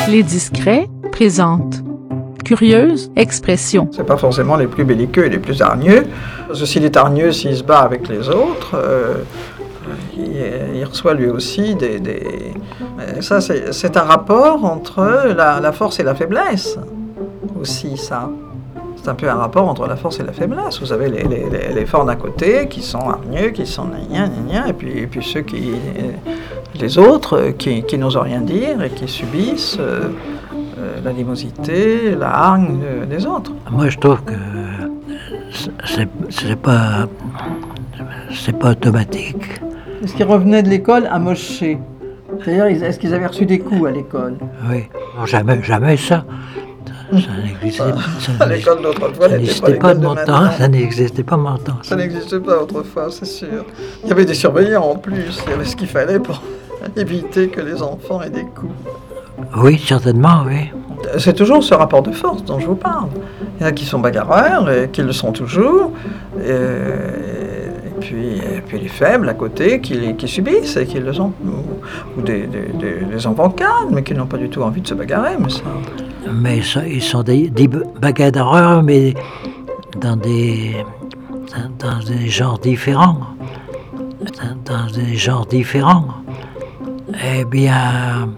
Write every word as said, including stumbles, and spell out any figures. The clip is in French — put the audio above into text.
Les Discrets présentent Curieuse expression. C'est pas forcément les plus belliqueux et les plus hargneux. S'il est hargneux, s'il se bat avec les autres, euh, il, il reçoit lui aussi des... des... Ça, c'est, c'est un rapport entre la, la force et la faiblesse, aussi, ça. C'est un peu un rapport entre la force et la faiblesse. Vous avez les, les, les, les forts d'un côté qui sont hargneux, qui sont gna gna gna, et puis, et puis ceux qui... les autres qui, qui n'osent rien dire et qui subissent euh, euh, l'animosité, la hargne euh, des autres. Moi, je trouve que c'est, c'est pas c'est pas automatique. Est-ce qu'ils revenaient de l'école amochés? C'est-à-dire, est-ce qu'ils avaient reçu des coups à l'école? Oui, non, jamais, jamais ça. Ça n'existait pas. L'école d'autrefois n'existait pas de mon temps. Ça n'existait pas mon temps. Ça n'existait pas autrefois, c'est sûr. Il y avait des surveillants en plus. Il y avait ce qu'il fallait pour éviter que les enfants aient des coups. Oui, certainement, oui. C'est toujours ce rapport de force dont je vous parle. Il y en a qui sont bagarreurs et qui le sont toujours. Et, et, puis, et puis les faibles à côté qui, qui subissent et qui le sont. Ou, ou des, des, des, des enfants calmes mais qui n'ont pas du tout envie de se bagarrer. Mais, ça... mais ça, ils sont des, des bagarreurs, mais dans des, dans, dans des genres différents. Dans, dans des genres différents. Eh bien,